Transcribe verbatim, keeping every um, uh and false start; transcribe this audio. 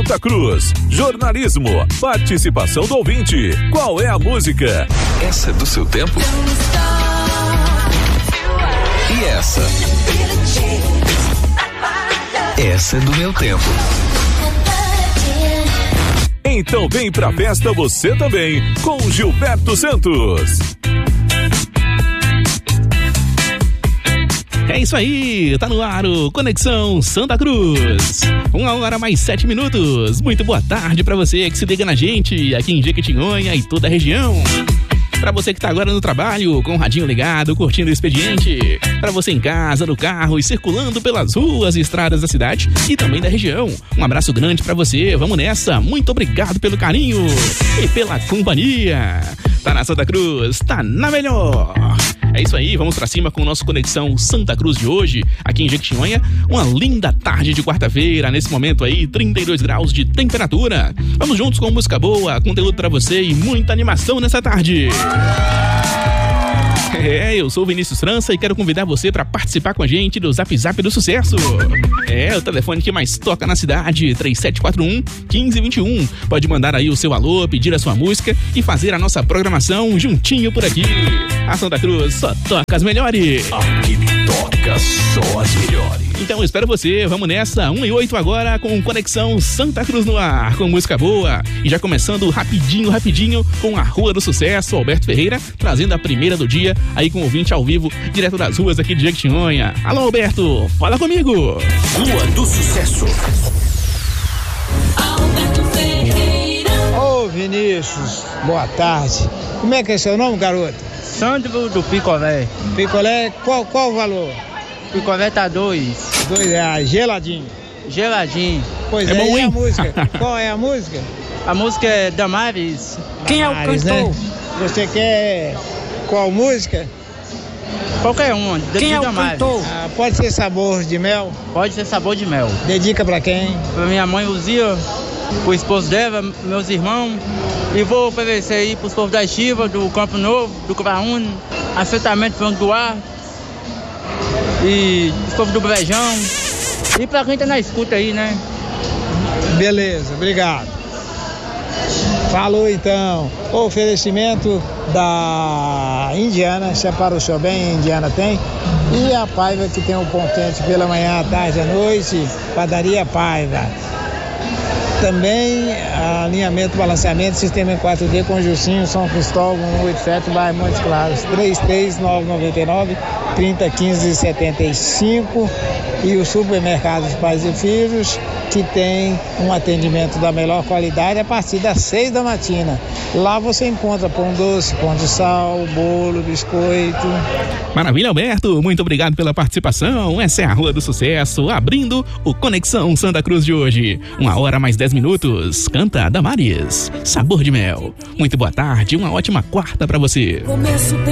Santa Cruz. Jornalismo, participação do ouvinte. Qual é a música? Essa é do seu tempo? E essa? Essa é do meu tempo. Então vem pra festa você também, com Gilberto Santos. É isso aí, tá no ar o Conexão Santa Cruz. Uma hora mais sete minutos. Muito boa tarde pra você que se liga na gente aqui em Jequitinhonha e toda a região. Pra você que tá agora no trabalho, com o radinho ligado, curtindo o expediente. Pra você em casa, no carro e circulando pelas ruas e estradas da cidade e também da região. Um abraço grande pra você, vamos nessa. Muito obrigado pelo carinho e pela companhia. Tá na Santa Cruz, tá na melhor. É isso aí, vamos pra cima com o nosso Conexão Santa Cruz de hoje, aqui em Jequitinhonha. Uma linda tarde de quarta-feira, nesse momento aí, trinta e dois graus de temperatura. Vamos juntos com música boa, conteúdo pra você e muita animação nessa tarde. É, eu sou o Vinícius França e quero convidar você para participar com a gente do Zap Zap do Sucesso. É, o telefone que mais toca na cidade, três sete quatro um, um cinco dois um. Pode mandar aí o seu alô, pedir a sua música e fazer a nossa programação juntinho por aqui. A Santa Cruz só toca as melhores. Aqui toca só as melhores. Então eu espero você, vamos nessa, um e oito agora com Conexão Santa Cruz no ar, com música boa. E já começando rapidinho, rapidinho, com a Rua do Sucesso, Alberto Ferreira, trazendo a primeira do dia, aí com o ouvinte ao vivo, direto das ruas aqui de Jequitinhonha. Alô, Alberto, fala comigo. Rua do Sucesso. Alberto Ferreira. Ô, Vinícius, boa tarde. Como é que é seu nome, garoto? Sandro do Picolé. Picolé, qual, qual o valor? Picolé tá dois. Dois reais, geladinho. Geladinho. Pois é, É bom, e hein? a música? Qual é a música? A música é Damares. Quem é o Damares, cantor? né? Você quer qual música? Qualquer uma. Quem é o Damares. cantor? Ah, pode ser Sabor de Mel? Pode ser Sabor de Mel. Dedica pra quem? Pra minha mãe Luzia, pro esposo dela, meus irmãos. E vou oferecer aí pros povos da Estiva, do Campo Novo, do Craúne, assentamento Franco do Ar. E os povos do Brejão. E pra quem tá na escuta aí, né? Beleza, obrigado. Falou então. O oferecimento da Indiana, separa o seu bem, a Indiana tem. E a Paiva, que tem o pão quente pela manhã, à tarde, à noite, padaria Paiva. Também alinhamento, balanceamento, sistema em quatro D com Jucinho, São Cristóvão, cento e oitenta e sete, bairro Montes Claros, três três nove nove nove, trinta quinze setenta e cinco. E o supermercado Pais e Filhos, que tem um atendimento da melhor qualidade a partir das seis da matina. Lá você encontra pão doce, pão de sal, bolo, biscoito. Maravilha, Alberto, muito obrigado pela participação. Essa é a Rua do Sucesso, abrindo o Conexão Santa Cruz de hoje. Uma hora mais dez minutos, canta Damares, Sabor de Mel. Muito boa tarde, uma ótima quarta pra você. Começo